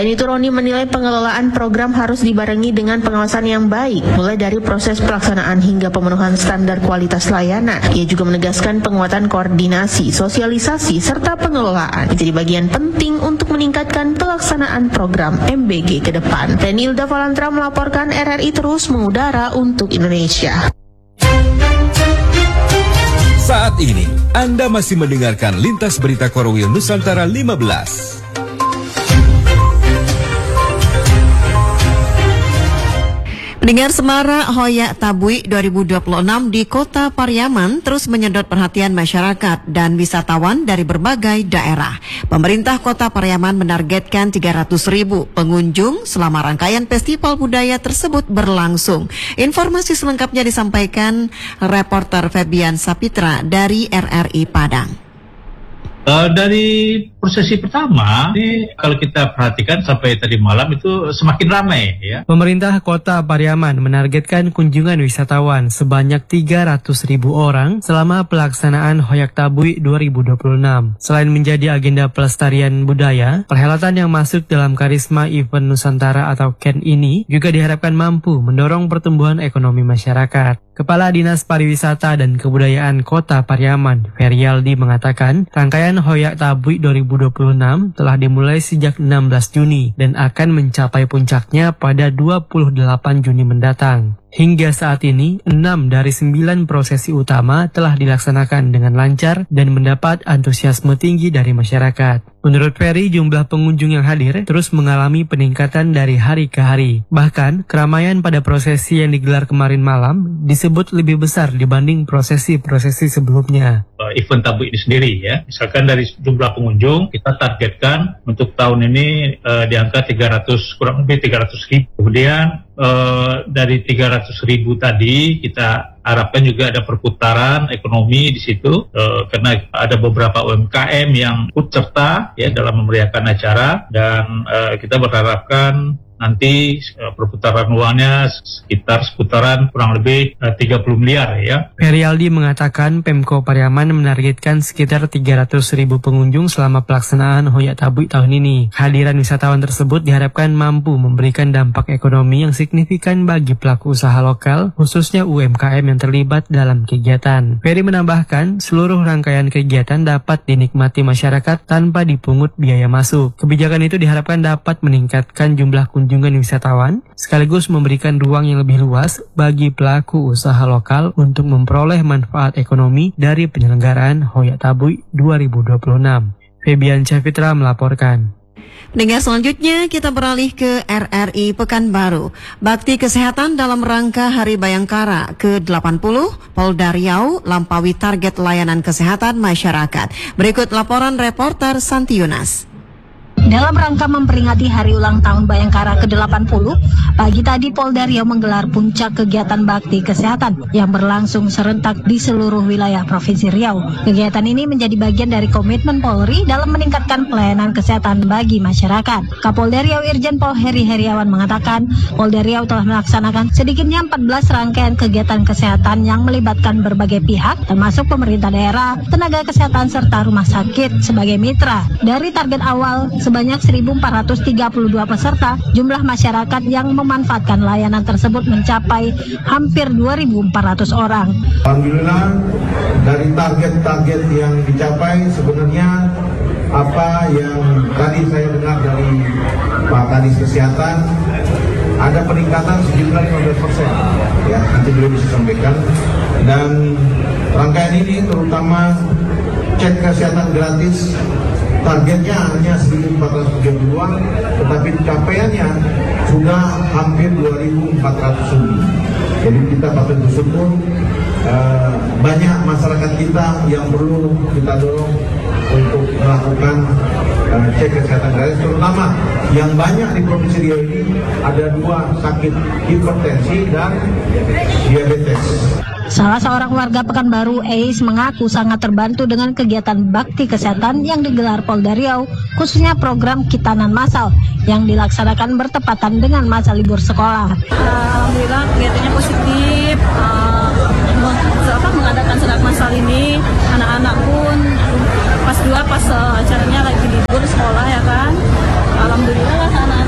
Selain itu, Roni menilai pengelolaan program harus dibarengi dengan pengawasan yang baik, mulai dari proses pelaksanaan hingga pemenuhan standar kualitas layanan. Ia juga menegaskan penguatan koordinasi, sosialisasi, serta pengelolaan menjadi bagian penting untuk meningkatkan pelaksanaan program MBG ke depan. Renilda Valantra melaporkan, RRI terus mengudara untuk Indonesia. Saat ini, Anda masih mendengarkan Lintas Berita Korwil Nusantara 15. Pendengar Semara Hoyak Tabui 2026 di Kota Pariaman terus menyedot perhatian masyarakat dan wisatawan dari berbagai daerah. Pemerintah Kota Pariaman menargetkan 300.000 pengunjung selama rangkaian festival budaya tersebut berlangsung. Informasi selengkapnya disampaikan reporter Febian Sapitra dari RRI Padang. Dari prosesi pertama, ini kalau kita perhatikan sampai tadi malam itu semakin ramai ya. Pemerintah Kota Pariaman menargetkan kunjungan wisatawan sebanyak 300.000 orang selama pelaksanaan Hoyak Tabui 2026. Selain menjadi agenda pelestarian budaya, perhelatan yang masuk dalam karisma event Nusantara atau KEN ini juga diharapkan mampu mendorong pertumbuhan ekonomi masyarakat. Kepala Dinas Pariwisata dan Kebudayaan Kota Pariaman, Ferialdi, mengatakan rangkaian Hoyak Tabui 2026 telah dimulai sejak 16 Juni dan akan mencapai puncaknya pada 28 Juni mendatang. Hingga saat ini, 6 dari 9 prosesi utama telah dilaksanakan dengan lancar dan mendapat antusiasme tinggi dari masyarakat. Menurut Ferry, jumlah pengunjung yang hadir terus mengalami peningkatan dari hari ke hari. Bahkan, keramaian pada prosesi yang digelar kemarin malam disebut lebih besar dibanding prosesi-prosesi sebelumnya. Event Tabui ini sendiri ya, misalkan dari jumlah pengunjung kita targetkan untuk tahun ini di angka 300, kurang lebih 300.000. Kemudian dari 300.000 tadi kita harapkan juga ada perputaran ekonomi di situ karena ada beberapa UMKM yang ikut serta ya dalam memeriahkan acara dan kita berharapkan nanti perputaran uangnya sekitar seputaran kurang lebih 30 miliar ya. Ferialdi mengatakan Pemko Pariaman menargetkan sekitar 300.000 pengunjung selama pelaksanaan Hoyak Tabui tahun ini. Kehadiran wisatawan tersebut diharapkan mampu memberikan dampak ekonomi yang signifikan bagi pelaku usaha lokal, khususnya UMKM yang terlibat dalam kegiatan. Ferry menambahkan seluruh rangkaian kegiatan dapat dinikmati masyarakat tanpa dipungut biaya masuk. Kebijakan itu diharapkan dapat meningkatkan jumlah kunjungan wisatawan, sekaligus memberikan ruang yang lebih luas bagi pelaku usaha lokal untuk memperoleh manfaat ekonomi dari penyelenggaraan Hoyak Tabui 2026. Febian Sapitra melaporkan. Pendengar, selanjutnya kita beralih ke RRI Pekanbaru. Bakti Kesehatan dalam rangka Hari Bayangkara ke-80, Polda Riau lampaui target layanan kesehatan masyarakat. Berikut laporan reporter Santi Yunas. Dalam rangka memperingati Hari Ulang Tahun Bayangkara ke-80, pagi tadi Polda Riau menggelar puncak kegiatan bakti kesehatan yang berlangsung serentak di seluruh wilayah Provinsi Riau. Kegiatan ini menjadi bagian dari komitmen Polri dalam meningkatkan pelayanan kesehatan bagi masyarakat. Kapolda Riau Irjen Pol Heri Heriawan mengatakan, Polda Riau telah melaksanakan sedikitnya 14 rangkaian kegiatan kesehatan yang melibatkan berbagai pihak, termasuk pemerintah daerah, tenaga kesehatan, serta rumah sakit sebagai mitra. Dari target awal, sebanyak 1.432 peserta, jumlah masyarakat yang memanfaatkan layanan tersebut mencapai hampir 2.400 orang. Alhamdulillah, dari target-target yang dicapai sebenarnya apa yang tadi saya dengar dari Pak Kadis Kesehatan, ada peningkatan sejumlah 15%, ya nanti beliau bisa sampaikan. Dan rangkaian ini terutama cek kesehatan gratis, targetnya hanya 1.432, tetapi capaiannya sudah hampir 2.400 lebih. Jadi kita patut bersyukur, banyak masyarakat kita yang perlu kita dorong untuk melakukan cek kesehatan gratis, terutama yang banyak di Provinsi Riau ini ada 2 sakit, hipertensi dan diabetes. Salah seorang warga Pekanbaru, Eis, mengaku sangat terbantu dengan kegiatan bakti kesehatan yang digelar Polda Riau, khususnya program Kitanan Massal yang dilaksanakan bertepatan dengan masa libur sekolah. Alhamdulillah kegiatannya positif, mengadakan senat massal ini, anak-anak pun pas acaranya lagi libur sekolah ya kan, alhamdulillah lah anak-anak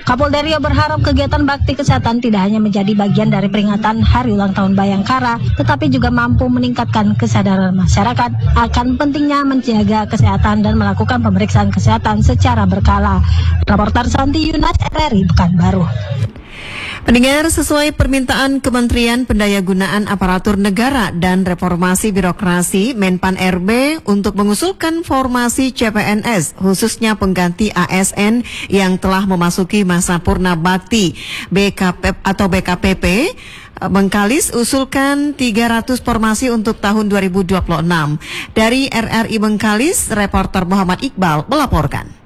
Kapolda Riau berharap kegiatan bakti kesehatan tidak hanya menjadi bagian dari peringatan Hari Ulang Tahun Bayangkara, tetapi juga mampu meningkatkan kesadaran masyarakat akan pentingnya menjaga kesehatan dan melakukan pemeriksaan kesehatan secara berkala. Reporter Santi Yunas, RRI Pekanbaru. Pendengar, sesuai permintaan Kementerian Pendayagunaan Aparatur Negara dan Reformasi Birokrasi Menpan RB untuk mengusulkan formasi CPNS, khususnya pengganti ASN yang telah memasuki masa purna bakti BKPP, Bengkalis usulkan 300 formasi untuk tahun 2026. Dari RRI Bengkalis, reporter Muhammad Iqbal melaporkan.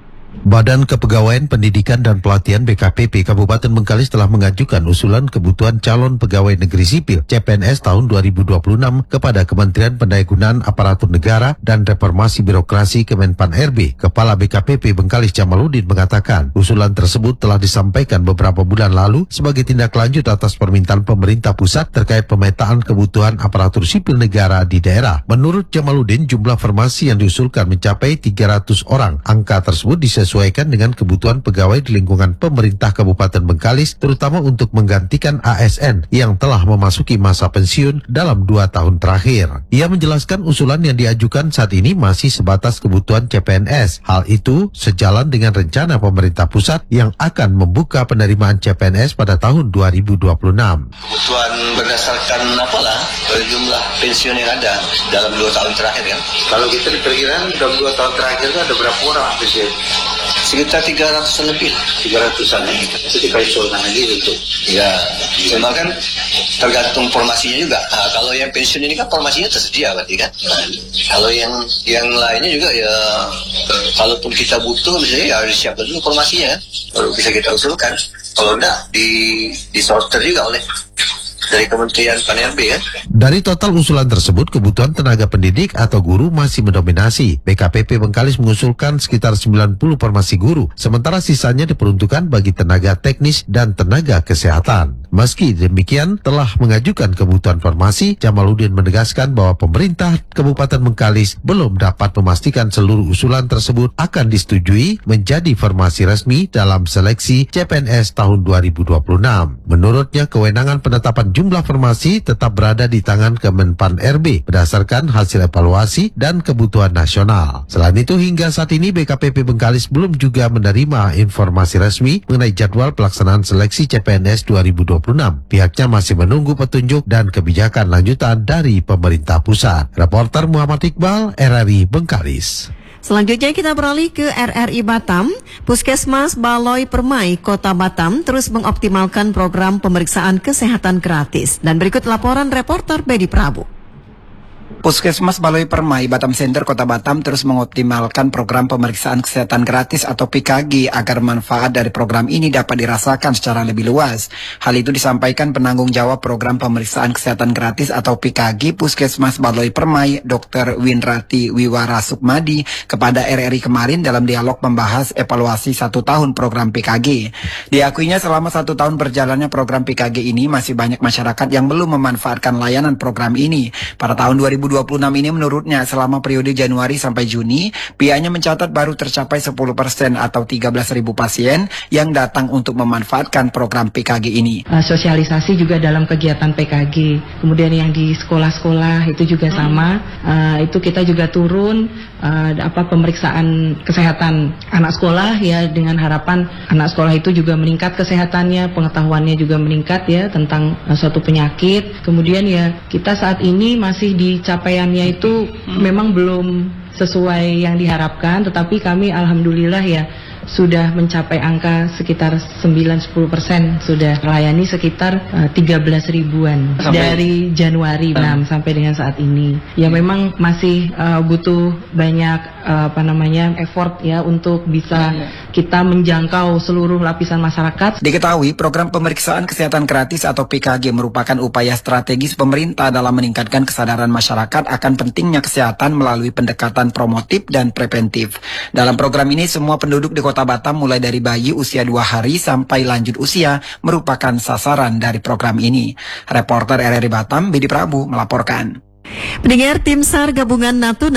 Badan Kepegawaian Pendidikan dan Pelatihan BKPP Kabupaten Bengkalis telah mengajukan usulan kebutuhan calon pegawai negeri sipil CPNS tahun 2026 kepada Kementerian Pendayagunaan Aparatur Negara dan Reformasi Birokrasi Kemenpan RB. Kepala BKPP Bengkalis Jamaluddin mengatakan usulan tersebut telah disampaikan beberapa bulan lalu sebagai tindak lanjut atas permintaan pemerintah pusat terkait pemetaan kebutuhan aparatur sipil negara di daerah. Menurut Jamaluddin, jumlah formasi yang diusulkan mencapai 300 orang. Angka tersebut disesuaikan dengan kebutuhan pegawai di lingkungan pemerintah Kabupaten Bengkalis, terutama untuk menggantikan ASN yang telah memasuki masa pensiun dalam 2 tahun terakhir. Ia menjelaskan usulan yang diajukan saat ini masih sebatas kebutuhan CPNS. Hal itu sejalan dengan rencana pemerintah pusat yang akan membuka penerimaan CPNS pada tahun 2026. Kebutuhan berdasarkan jumlah pensiun yang ada dalam 2 tahun terakhir kan. Kalau kita diperkirakan dalam 2 tahun terakhir ada berapa orang pensiun? Sekitar 300-an lebih. 300-an ya. Itu dikaitkan lagi gitu. Ya, cuma kan tergantung formasinya juga. Nah, kalau yang pensiun ini kan formasinya tersedia berarti kan. Kalau yang lainnya juga ya, kalaupun kita butuh misalnya ya harus disiapkan dulu formasinya kan. Baru bisa kita usulkan. Kalau enggak di sorter juga oleh dari Kementerian PAN-RB kan. Dari total usulan tersebut, kebutuhan tenaga pendidik atau guru masih mendominasi. BKPP Bengkalis mengusulkan sekitar 90 formasi guru, sementara sisanya diperuntukkan bagi tenaga teknis dan tenaga kesehatan. Meski demikian, telah mengajukan kebutuhan formasi, Jamaluddin menegaskan bahwa pemerintah Kabupaten Bengkalis belum dapat memastikan seluruh usulan tersebut akan disetujui menjadi formasi resmi dalam seleksi CPNS tahun 2026. Menurutnya, kewenangan penetapan jumlah formasi tetap berada di tangan Kemenpan RB berdasarkan hasil evaluasi dan kebutuhan nasional. Selain itu, hingga saat ini BKPP Bengkalis belum juga menerima informasi resmi mengenai jadwal pelaksanaan seleksi CPNS 2026. Pihaknya masih menunggu petunjuk dan kebijakan lanjutan dari pemerintah pusat. Reporter Muhammad Iqbal, RRI Bengkalis. Selanjutnya kita beralih ke RRI Batam. Puskesmas Baloi Permai, Kota Batam terus mengoptimalkan program pemeriksaan kesehatan gratis. Dan berikut laporan reporter Bedi Prabu. Puskesmas Baloi Permai, Batam Center, Kota Batam terus mengoptimalkan program pemeriksaan kesehatan gratis atau PKG agar manfaat dari program ini dapat dirasakan secara lebih luas. Hal itu disampaikan penanggung jawab program pemeriksaan kesehatan gratis atau PKG Puskesmas Baloi Permai, Dr. Winrati Wiwara Sukmadi kepada RRI kemarin dalam dialog membahas evaluasi 1 tahun program PKG. Diakuinya selama 1 tahun berjalannya program PKG ini masih banyak masyarakat yang belum memanfaatkan layanan program ini. Pada tahun 2026 ini menurutnya selama periode Januari sampai Juni, pihaknya mencatat baru tercapai 10% atau 13.000 pasien yang datang untuk memanfaatkan program PKG ini. Sosialisasi juga dalam kegiatan PKG. Kemudian yang di sekolah-sekolah itu juga sama. Itu kita juga turun pemeriksaan kesehatan anak sekolah ya, dengan harapan anak sekolah itu juga meningkat kesehatannya, pengetahuannya juga meningkat ya tentang suatu penyakit. Kemudian ya kita saat ini masih di capaiannya itu memang belum sesuai yang diharapkan, tetapi kami alhamdulillah ya sudah mencapai angka sekitar 9-10%, sudah melayani sekitar 13 ribuan dari Januari 6 sampai dengan saat ini. Ya memang masih butuh banyak effort ya untuk bisa kita menjangkau seluruh lapisan masyarakat. Diketahui program pemeriksaan kesehatan gratis atau PKG merupakan upaya strategis pemerintah dalam meningkatkan kesadaran masyarakat akan pentingnya kesehatan melalui pendekatan promotif dan preventif. Dalam program ini semua penduduk di Kota Batam mulai dari bayi usia 2 hari sampai lanjut usia merupakan sasaran dari program ini. Reporter RRI Batam, Bedi Prabu melaporkan. Pendengar, tim SAR Gabungan Natuna